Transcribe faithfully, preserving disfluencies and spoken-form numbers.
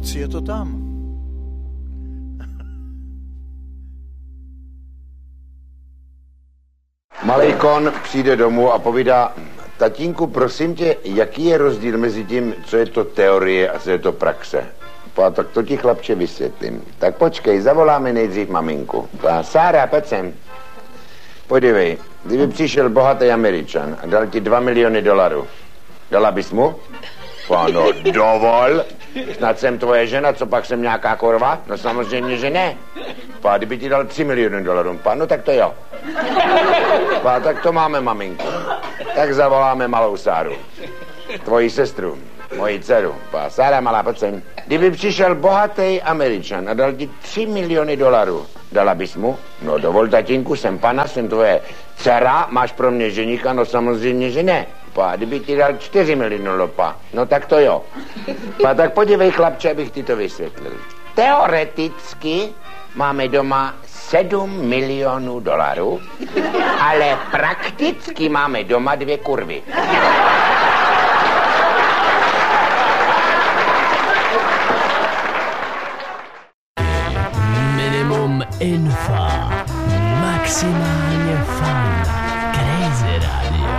chlapci, je to tam. Malej kon přijde domů a povídá: tatínku, prosím tě, jaký je rozdíl mezi tím, co je to teorie a co je to praxe? Pa, tak to ti, chlapče, vysvětlím. Tak počkej, zavoláme nejdřív maminku. Pa, Sára, pojď sem. Podívej, kdyby přišel bohatý Američan a dal ti dva miliony dolarů, dala bys mu? Pa, no dovol. Snad jsem tvoje žena, co pak jsem nějaká korva? No samozřejmě, že ne. Pa, kdyby ti dal tři miliony dolarů, pa, no tak to jo. Pa, tak to máme, maminku. Tak zavoláme malou Sáru. Tvoji sestru, moji dceru. Pa, Sára, malá, pojď sem. Kdyby přišel bohatý Američan a dal ti tři miliony dolarů, dala bys mu? No dovol, tatínku, jsem pana, jsem tvoje dcera, máš pro mě ženíka? No samozřejmě, že ne. Pa, kdyby ti dal čtyři miliony lopa, no tak to jo. Pa, tak podívej, chlapče, abych ti to vysvětlil. Teoreticky máme doma sedm milionů dolarů, ale prakticky máme doma dvě kurvy. Minimum info, maximálně fun, Crazy Radio.